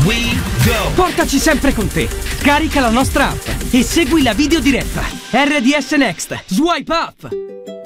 we go! Portaci sempre con te. Scarica la nostra app e segui la videodiretta. RDS Next. Swipe up!